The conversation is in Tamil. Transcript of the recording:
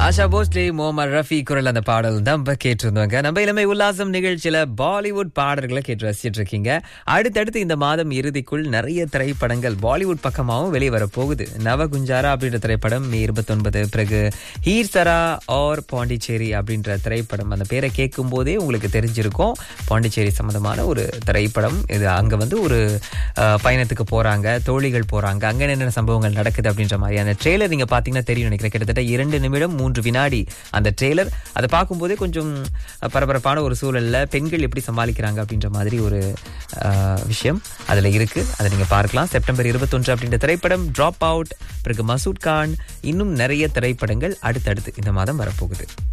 ஆஷா போஸ்லே, முகமது ரஃபி குரல் அந்த பாடல் தான் கேட்டிருந்தவங்க. நம்ம இளமை உல்லாசம் நிகழ்ச்சியில பாலிவுட் பாடல்களை கேட்டு ரசிச்சிட்டு இருக்கீங்க. அடுத்தடுத்து இந்த மாதம் இறுதிக்குள் நிறைய திரைப்படங்கள் பாலிவுட் பக்கமாகவும் வெளியே வர போகுது. நவகுஞ்சாரா அப்படின்ற திரைப்படம் மே 29, பிறகு ஹீர் சரா ஆர் பாண்டிச்சேரி அப்படின்ற திரைப்படம். அந்த பேரை கேட்கும் போதே உங்களுக்கு தெரிஞ்சிருக்கும் பாண்டிச்சேரி சம்பந்தமான ஒரு திரைப்படம். இது அங்க ஒரு பயணத்துக்கு போறாங்க, தோழிகள் போறாங்க, அங்க என்னென்ன சம்பவங்கள் நடக்குது அப்படின்ற மாதிரியான ட்ரெய்லர் நீங்க பாத்தீங்கன்னா தெரியும் நினைக்கிறேன். கிட்டத்தட்ட 2 நிமிடம் 3 வினாடி அந்த ட்ரெய்லர். அதை பார்க்கும்போதே கொஞ்சம் பரபரப்பான ஒரு சூழல்ல பெண்கள் எப்படி சமாளிக்கிறாங்க அப்படின்ற மாதிரி ஒரு விஷயம் அதுல இருக்கு. அதை நீங்க பார்க்கலாம். செப்டம்பர் 21 அப்படின்ற திரைப்படம், டிராப் அவுட், பிறகு மசூத் கான், இன்னும் நிறைய திரைப்படங்கள் அடுத்தடுத்து இந்த மாதம் வரப்போகுது.